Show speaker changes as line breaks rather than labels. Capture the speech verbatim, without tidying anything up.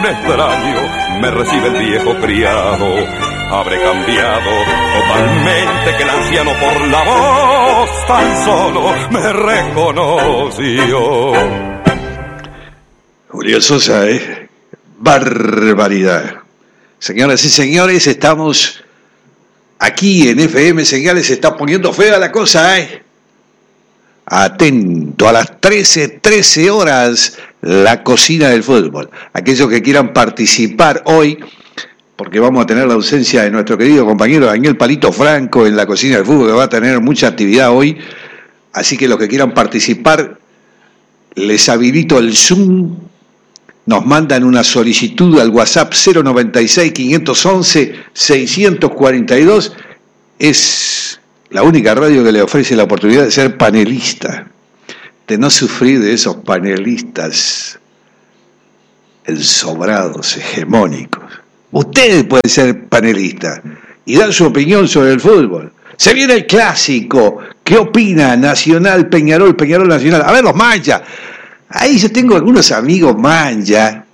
un extraño me recibe el viejo criado. Habré cambiado totalmente, que el anciano por la voz tan solo me reconoció.
Julio Sosa, ¿eh? Barbaridad. Señoras y señores, estamos aquí en F M Señales. Se está poniendo fea la cosa, ¿eh? Atento, a las trece, trece horas, la cocina del fútbol. Aquellos que quieran participar hoy, porque vamos a tener la ausencia de nuestro querido compañero Daniel Palito Franco en la cocina del fútbol, que va a tener mucha actividad hoy. Así que los que quieran participar, les habilito el Zoom. Nos mandan una solicitud al WhatsApp cero noventa y seis, quinientos once, seiscientos cuarenta y dos. Es la única radio que le ofrece la oportunidad de ser panelista, de no sufrir de esos panelistas ensobrados, hegemónicos. Usted puede ser panelista y dar su opinión sobre el fútbol. Se viene el clásico. ¿Qué opina? Nacional, Peñarol, Peñarol Nacional. A ver, los mancha. Ahí yo tengo algunos amigos mancha